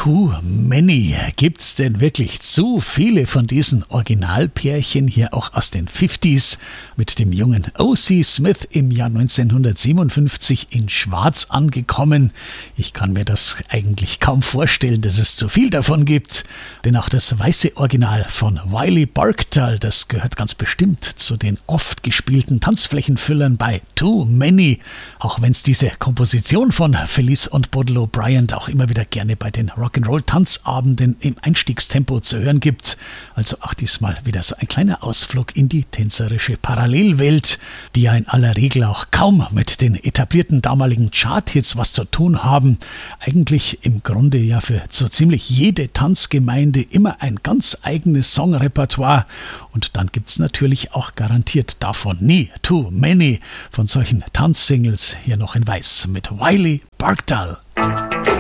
Too many. Gibt's denn wirklich zu viele von diesen Originalpärchen hier auch aus den 50s mit dem jungen O.C. Smith im Jahr 1957 in Schwarz angekommen? Ich kann mir das eigentlich kaum vorstellen, dass es zu viel davon gibt, denn auch das weiße Original von Wiley Barkdahl, das gehört ganz bestimmt zu den oft gespielten Tanzflächenfüllern bei Too Many, auch wenn es diese Komposition von Felice und Boudleaux Bryant auch immer wieder gerne bei den Rock'n'Roll-Tanzabenden im Einstiegstempo zu hören gibt. Also auch diesmal wieder so ein kleiner Ausflug in die tänzerische Parallelwelt, die ja in aller Regel auch kaum mit den etablierten damaligen Charthits was zu tun haben. Eigentlich im Grunde ja für so ziemlich jede Tanzgemeinde immer ein ganz eigenes Songrepertoire. Und dann gibt's natürlich auch garantiert davon nie too many von solchen Tanzsingles hier noch in Weiß mit Wiley Barkdahl.